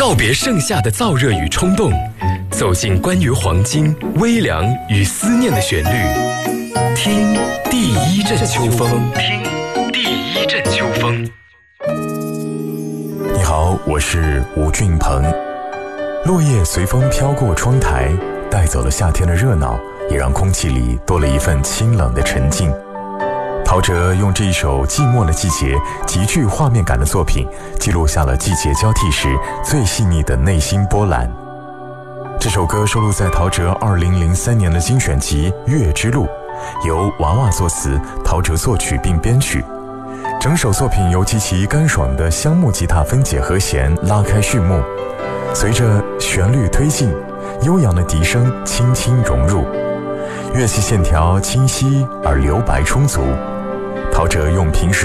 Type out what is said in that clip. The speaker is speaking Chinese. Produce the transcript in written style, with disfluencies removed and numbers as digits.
告别盛夏的燥热与冲动，走进关于黄金、微凉与思念的旋律，听第一阵秋风，听第一阵秋风。 你好，我是吴俊鹏。落叶随风飘过窗台，带走了夏天的热闹，也让空气里多了一份清冷的沉静。陶喆用这一首《寂寞的季节》极具画面感的作品，记录下了季节交替时最细腻的内心波澜。这首歌收录在陶喆2003年的精选集《月之路》，由娃娃作词，陶喆作曲并编曲。整首作品由极其干爽的香木吉他分解和弦拉开序幕，随着旋律推进，悠扬的笛声轻轻融入，乐器线条清晰而留白充足。陶喆用平时